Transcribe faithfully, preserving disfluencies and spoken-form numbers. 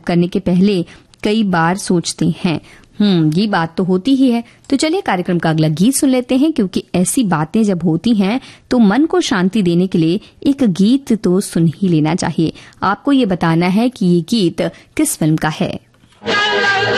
करने के पहले कई बार सोचते हैं। हम्म ये बात तो होती ही है। तो चलिए कार्यक्रम का अगला गीत सुन लेते हैं, क्योंकि ऐसी बातें जब होती हैं तो मन को शांति देने के लिए एक गीत तो सुन ही लेना चाहिए। आपको ये बताना है कि ये गीत किस फिल्म का है।